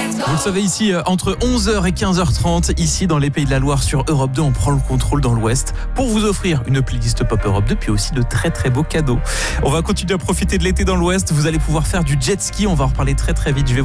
Vous le savez ici, entre 11h et 15h30, ici dans les Pays de la Loire sur Europe 2, on prend le contrôle dans l'Ouest pour vous offrir une playlist Pop Europe 2, puis aussi de très très beaux cadeaux. On va continuer à profiter de l'été dans l'Ouest. Vous allez pouvoir faire du jet ski. On va en reparler très très vite. Je vais vous